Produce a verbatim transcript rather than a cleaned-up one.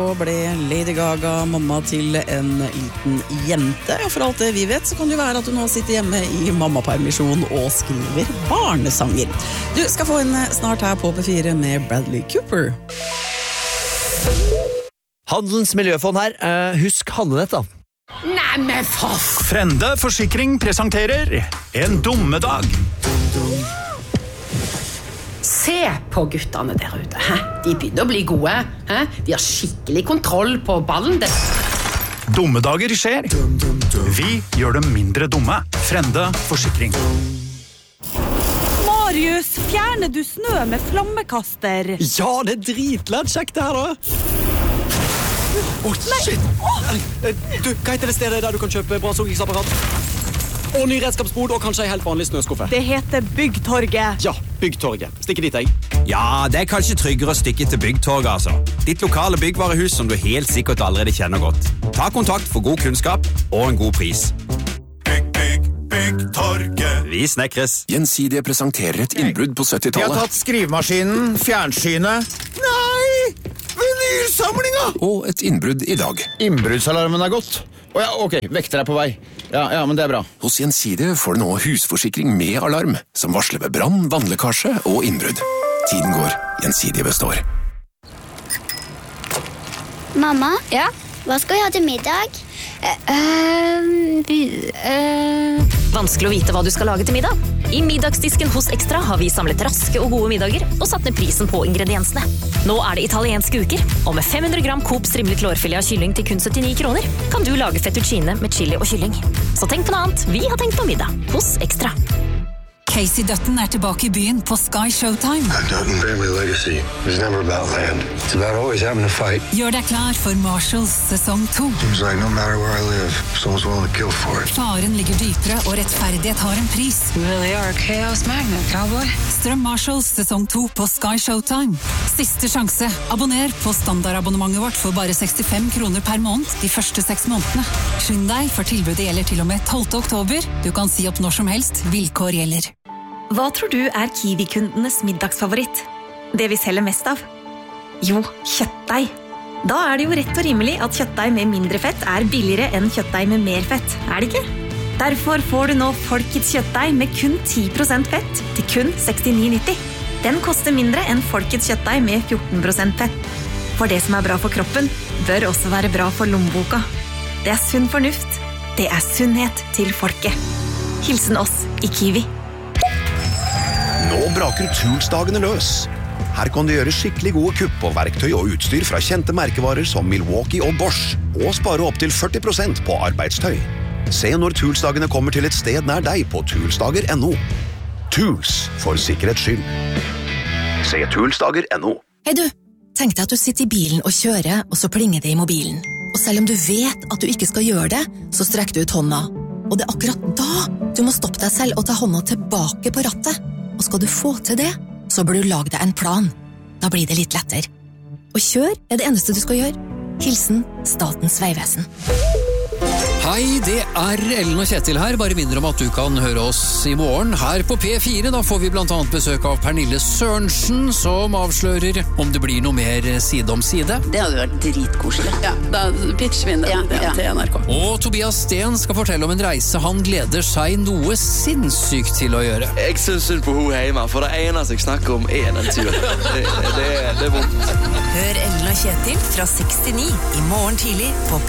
Og ble Lady Gaga mamma til en liten jente. Og for alt det vi vet, så kan det jo være at du nå sitter hjemme i mammapermisjon og skriver barnesanger. Du skal få en snart her på P fire med Bradley Cooper. Handelens miljøfond her. Uh, husk handlenett da. Nei, men for... Frende Forsikring presenterer En dummedag. Se på guttene der ute. Hæ? De begynner å bli gode. Hæ? De har skikkelig kontroll på ballen. Det... Dummedager skjer. Vi gjør dem mindre dumme. Frende Forsikring. Marius, fjerner du snø med flammekaster? Ja, det er dritlett kjekt det her da. Åh, oh, shit! Du, hva heter det stedet der du kan kjøpe brannsåkingsapparat? Og ny redskapsbod og kanskje en helt vanlig snøskuffe. Det heter Byggtorget. Ja, Byggtorget. Stikker dit, jeg. Ja, det er kanskje tryggere å stikke til Byggtorget, altså. Ditt lokale byggvarehus som du helt sikkert allerede kjenner godt. Ta kontakt for god kunnskap og en god pris. Bygg, bygg, Byggtorget. Vi snekres. Gjensidige presenterer et innbrudd på Vi har syttitallet. tatt skrivemaskinen, fjernsynet. Nei! Vinylsamlinga! Og et innbrudd i dag. Innbruddsalarmen er gått. Å ja, ok, vekter er på vei. Ja, ja, men det er bra. Hos Gjensidige får du nå husforsikring med alarm, som varsler ved brann, vannlekkasje og innbrudd. Tiden går, Gjensidige består. Mamma? Ja? Hva skal vi ha til middag? Uh, uh, uh... Vanskelig å vite hva du skal lage til middag. I middagsdisken hos Extra har vi samlet raske og gode middager og satt ned prisen på ingrediensene. Nå er det italienske uker, og med fem hundre gram Coop strimlet lårfilet av kylling til kun syttini kroner, kan du lage fettuccine med chili og kylling. Så tenk på noe annet. Vi har tenkt på middag hos Extra. Casey Dutton er tilbake i byen på Sky Showtime. A Dutton family legacy is never about land. It's about always having to fight. Gjør deg klar for Marshalls sesong to. Seems like no matter where I live, someone's willing to kill for it. Faren ligger dypere, og rettferdighet har en pris. Really are a chaos magnet, cowboy. Strøm Marshalls sesong to på Sky Showtime. Siste sjanse. Abonner på standardabonnementet vårt for bare sekstifem kroner per måned de første seks månedene. Skynd deg, for tilbudet gjelder til og med tolvte oktober. Du kan si opp når som helst. Vilkår gjelder. Hva tror du er Kiwi-kundenes middagsfavoritt? Det vi selger mest av? Jo, kjøttdeig. Da er det jo rett og rimelig at kjøttdeig med mindre fett er billigere enn kjøttdeig med mer fett, er det ikke? Derfor får du nå Folkets kjøttdeig med kun ti prosent fett til kun sekstini nitti. Den koster mindre enn Folkets kjøttdeig med fjorten prosent fett. For det som er bra for kroppen, bør også være bra for lommeboka. Det er sunn fornuft. Det er sunnhet til folket. Hilsen oss i Kiwi. Nå braker Toolsdagene løs. Her kan du gjøre skikkelig gode kupp på verktøy og utstyr fra kjente merkevarer som Milwaukee og Bosch, og spare opp til førti prosent på arbeidstøy. Se når Toolsdagene kommer til et sted nær deg på toolsdager punktum no. Tools, for sikkerhets skyld. Se toolsdager punktum no. Hei du, tenk deg at du sitter i bilen og kjører, og så plinger det i mobilen. Og selv om du vet at du ikke skal gjøre det, så strekker du ut hånda. Og det er akkurat da du må stoppe deg selv og ta hånda tilbake på rattet. Og skal du få til det, så bør du lage deg en plan. Da blir det litt lettere. Og kjør er det eneste du skal gjøre. Hilsen Statens Vegvesen. Hei, det er Ellen og Kjetil her. Bare minner om at du kan høre oss i morgen her på P fire. Da får vi blant annet besøk av Pernille Sørensen, som avslører om det blir noe mer side om side. Det hadde vært dritkoselig. Ja, da pitcher vi inn det, ja, det ja. til N R K. Og Tobias Sten skal fortelle om en reise han gleder seg noe sinnssykt til å gjøre. Jeg synes synd på hun hjemme, for det eneste jeg snakker om er den turen. Det, det, det er vondt. Hør Ellen og Kjetil fra seks til ni i morgen tidlig på